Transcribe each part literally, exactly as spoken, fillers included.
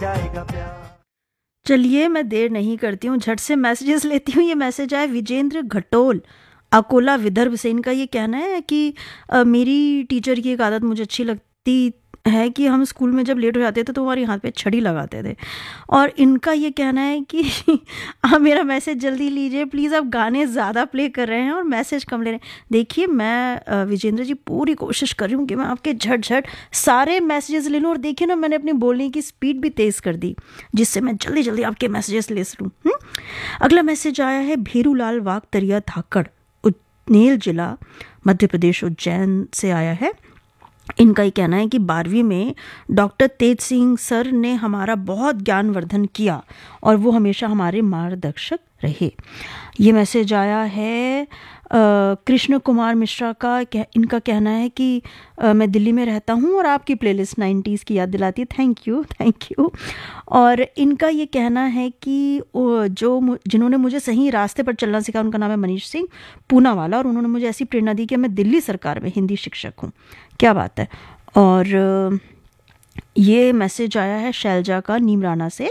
जाएगा प्यार। चलिए मैं देर नहीं करती हूँ, झट से मैसेजेस लेती हूँ। ये मैसेज आया विजेंद्र घटोल, अकोला विदर्भ से। इनका ये कहना है कि अ, मेरी टीचर की एक आदत मुझे अच्छी लगती है कि हम स्कूल में जब लेट हो जाते थे तो हमारे हाथ पे छड़ी लगाते थे। और इनका ये कहना है कि आप मेरा मैसेज जल्दी लीजिए प्लीज़, आप गाने ज़्यादा प्ले कर रहे हैं और मैसेज कम ले रहे हैं। देखिए मैं अ, विजेंद्र जी पूरी कोशिश कर रही हूँ कि मैं आपके झट झट सारे मैसेजेस ले लूँ। और देखिए ना, मैंने अपनी बोलने की स्पीड भी तेज़ कर दी जिससे मैं जल्दी जल्दी आपके मैसेजेस ले लूँ। हम्म? अगला मैसेज आया है भेरूलाल वागतरिया धाकड़, उज्जैन जिला, मध्य प्रदेश, उज्जैन से आया है। इनका ही कहना है कि बारहवीं में डॉक्टर तेज सिंह सर ने हमारा बहुत ज्ञानवर्धन किया और वो हमेशा हमारे मार्गदर्शक रहे। ये मैसेज आया है अ, कृष्ण कुमार मिश्रा का। कह, इनका कहना है कि अ, मैं दिल्ली में रहता हूँ और आपकी प्लेलिस्ट नाइन्टीज़ की याद दिलाती है। Thank you thank you. और इनका ये कहना है कि वो जो मु- जिन्होंने मुझे सही रास्ते पर चलना सिखाया उनका नाम है मनीष सिंह पूनावाला, और उन्होंने मुझे ऐसी प्रेरणा दी कि मैं दिल्ली सरकार में हिंदी शिक्षक हूँ। क्या बात है। और अ, ये मैसेज आया है शैलजा का नीमराना से।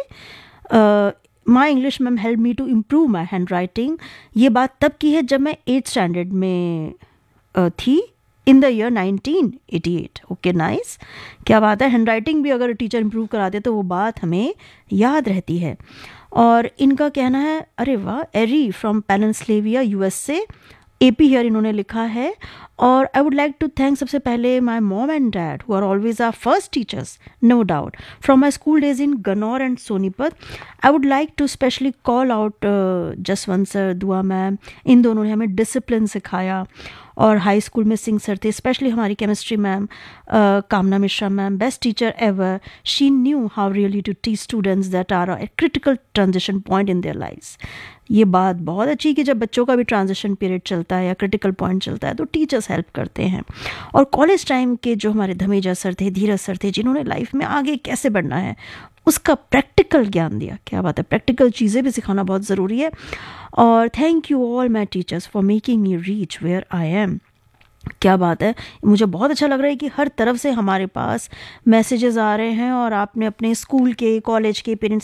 My English ma'am help me to improve my hand writing. ये बात तब की है जब मैं एट्थ स्टैंडर्ड में अ, थी, in the year nineteen eighty eight. Okay nice, क्या बात है। हैंड राइटिंग भी अगर टीचर इम्प्रूव करा दे तो वो बात हमें याद रहती है। और इनका कहना है, अरे वाह, एरी फ्रॉम पेनिनस्लेविया यूएसए, एपी हियर इन्होंने लिखा है। और I would like to thank सबसे पहले my mom and dad who are always are first teachers, no doubt, from my school days in Gannaur and Sonipat. I would like to specially call out Jaswant sir, दुआ ma'am. इन दोनों ने हमें discipline सिखाया। और high school में Singh sir थे, specially हमारी chemistry ma'am कामना Mishra ma'am, best teacher ever. She knew how really to teach students that R a critical transition point in their lives. ये बात बहुत अच्छी कि जब बच्चों का भी ट्रांजिशन पीरियड चलता है या क्रिटिकल पॉइंट चलता है तो टीचर्स हेल्प करते हैं। और कॉलेज टाइम के जो हमारे धमेजा सर थे, धीरज सर थे, जिन्होंने लाइफ में आगे कैसे बढ़ना है उसका प्रैक्टिकल ज्ञान दिया। क्या बात है, प्रैक्टिकल चीज़ें भी सिखाना बहुत ज़रूरी है। और thank you all my teachers for making me reach where I am. क्या बात है, मुझे बहुत अच्छा लग रहा है कि हर तरफ से हमारे पास मैसेजेस आ रहे हैं और आपने अपने स्कूल के, कॉलेज के, पेरेंट्स